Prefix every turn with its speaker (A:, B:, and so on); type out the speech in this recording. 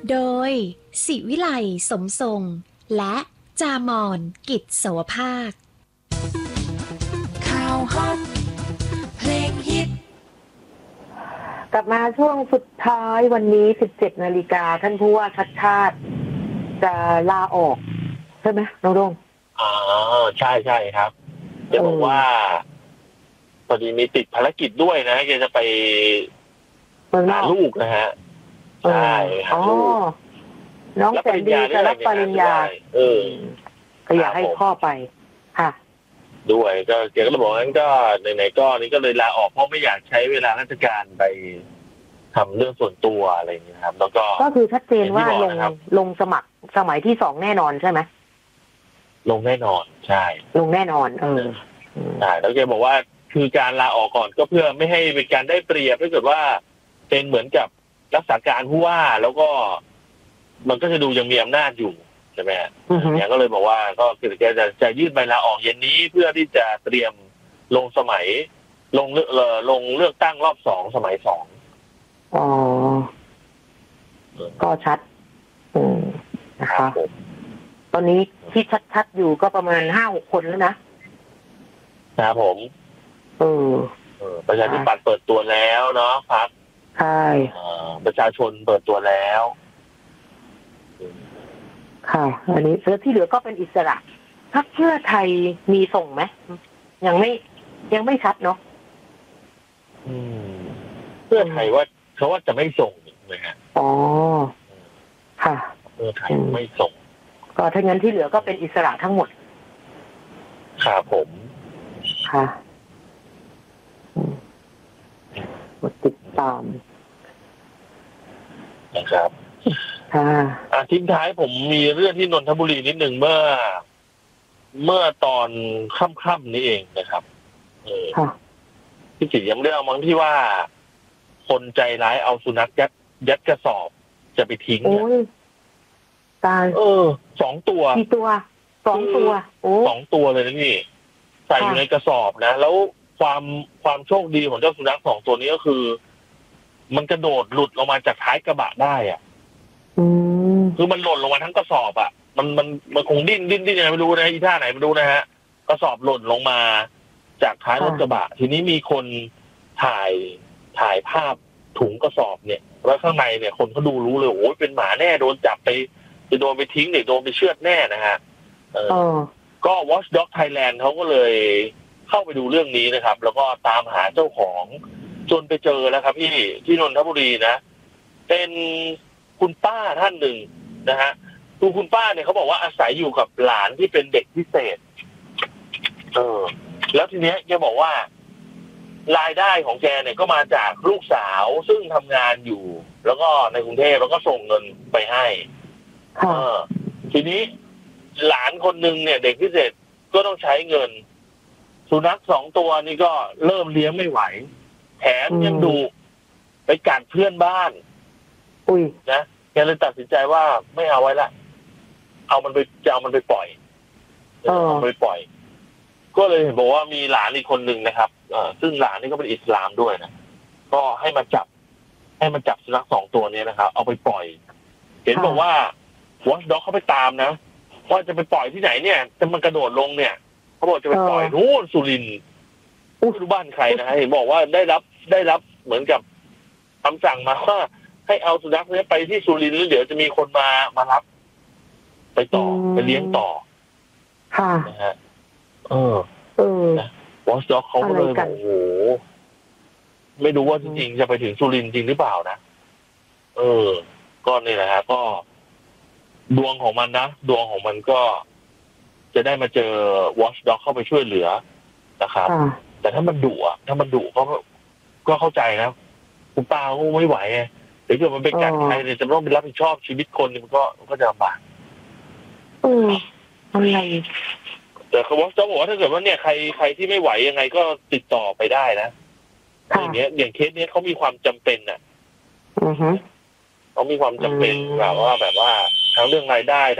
A: โดยศิวิไลสมทรงและจามอนกิจสวภาค
B: ข่าวฮอตเพลงฮิต
C: กลับมาช่วงสุดท้ายวันนี้ 17 นาฬิกาท่านผู้ว่าชัดชาติจะลาออกใช่ไหมน้องโด่ง
D: ใช่ใช่ครับจะบอกว่าพอดีมีติดภารกิจด้วยนะแกจะไปหาลูกนะฮะใช่หาลูก
C: น้องแสนดีจะรับปริญญาก็อยากให้พ่อไปค่ะ
D: ด้วยก็แกก็เลยบอกงั้นก็ไหนๆก็นี่ก็เลยลาออกเพราะไม่อยากใช้왜ลาราชการไปทำเรื่องส่วนตัวอะไรอย่างนี้ครับแล้วก็
C: คือชัดเจนว่าลงสมัครสมัยที่2แน่นอนใช่ไหม
D: ลงแน่นอนใช่
C: ลงแน่นอน
D: ใช่แล้วแกบอกว่าคือการลาออกก่อนก็เพื่อไม่ให้เป็นการได้เปรียบถ้าเกิดว่าเป็นเหมือนกับรักษาการผู้ว่าแล้วก็มันก็จะดูยังมีอำนาจอยู่ใช่ไหมอย่างก็เลยบอกว่าก็คือแกจะยื่นใบลาออกเย็นนี้เพื่อที่จะเตรียมลงสมัยลงเลือกตั้งรอบ2สมัย2
C: ก็ชัดนะคะตอนนี้ที่ชัดๆอยู่ก็ประมาณ 5-6 คนแล้วนะครับ
D: ผมประชาธิปัตย์เปิดตัวแล้วเนาะพรรค
C: ใช่
D: ประชาชนเปิดตัวแล้ว
C: ค่ะอันนี้ที่เหลือก็เป็นอิสระพรรคเพื่อไทยมีส่งไหมยังไม่ชัดเนาะ
D: เพื่อไทยว่าเขาว่าจะไม่ส่งนะฮะ
C: ค่ะ
D: เพื่อไทยไม่ส่ง
C: ก็ถ้างั้นที่เหลือก็เป็นอิสระทั้งหมด
D: ครับผม
C: ค่ะติดตาม
D: นะครับทิ้งท้ายผมมีเรื่องที่นนทบุรีนิดหนึ่งเมื่อตอนค่ำๆนี้เองนะครับที่สิยังเรื่องมั้งที่ว่าคนใจร้ายเอาสุนัขยัดกระสอบจะไปทิ้ง
C: ตาย
D: 2 ตัว
C: กี่ตัว2 ตัว
D: 2 ตัวเลยนะนี่ใส่อยู่ในกระสอบนะแล้วความโชคดีของเจ้าสุนัข2 ตัวนี้ก็คือมันกระโดดหลุดลงมาจากท้ายกระบะได้อ่ะคือมันหล่นลงมาทั้งกระสอบอ่ะมันคงดิ้นยังไงไม่รู้นะอีท่าไหนไม่รู้นะฮะกระสอบหล่นลงมาจากท้ายรถกระบะทีนี้มีคนถ่ายภาพถุงกระสอบเนี่ยแล้วข้างในเนี่ยคนเขาดูรู้เลยโอ้ยเป็นหมาแน่โดนจับไปจะโดนไปทิ้งเนี่ยโดนไปเชือดแน่นะฮะก็ Watchdog Thailand เขาก็เลยเข้าไปดูเรื่องนี้นะครับแล้วก็ตามหาเจ้าของจนไปเจอแล้วครับที่นนทบุรีนะเป็นคุณป้าท่านหนึ่งนะฮะคุณป้าเนี่ยเขาบอกว่าอาศัยอยู่กับหลานที่เป็นเด็กพิเศษแล้วทีเนี้ยแกบอกว่ารายได้ของแกเนี่ยก็มาจากลูกสาวซึ่งทำงานอยู่แล้วก็ในกรุงเทพแล้วก็ส่งเงินไปให้ทีนี้หลานคนนึงเนี่ยเด็กพิเศษก็ต้องใช้เงินสุนัข2 ตัวนี่ก็เริ่มเลี้ยงไม่ไหวแถมยังดุไปกัดเพื่อนบ้านนะแกเลยตัดสินใจว่าไม่เอาไว้ละเอามันไปปล่อยก็เลยบอกว่ามีหลานอีกคนหนึ่งนะครับซึ่งหลานนี่ก็เป็นอิสลามด้วยนะก็ให้มาจับสุนัข2 ตัวนี้นะครับเอาไปปล่อยเห็นบอกว่า Watchdog เขาไปตามนะว่าจะไปปล่อยที่ไหนเนี่ยจะมันกระโดดลงเนี่ยเขาบอกจะไปปล่อยนู่นสุรินทร์รู้บ้านใครนะฮะเห็นบอกว่าได้รับเหมือนกับคำสั่งมาว่าให้เอาสุนัขนี้ไปที่สุรินทร์แล้วเดี๋ยวจะมีคนมารับไปต่อไปเลี้ยงต่อนะฮะWatchdog เขาก็เลยโอ้โหไม่รู้ว่าจริงๆจะไปถึงสุรินทร์จริงหรือเปล่านะก็นี่แหละฮะก็ดวงของมันก็จะได้มาเจอ Watchdog เข้าไปช่วยเหลือนะครับแต่ถ้ามันดุก็เข้าใจนะคุณป้าก็ไม่ไหวไงหรือเกิดมันเป็นการใครเนี่ยจะต้องไปรับผิดชอบชีวิตคนมันก็จะลำบาก
C: อะไร
D: แต่เขาบอกว่าถ้าเกิดว่าเนี่ยใครที่ไม่ไหวยังไงก็ติดต่อไปได้นะอย่างเงี้ยอย่างเคสเนี้ยเขามีความจำเป็นน่ะเขามีความจำเป็นแบบว่าทั้งเรื่องรายได้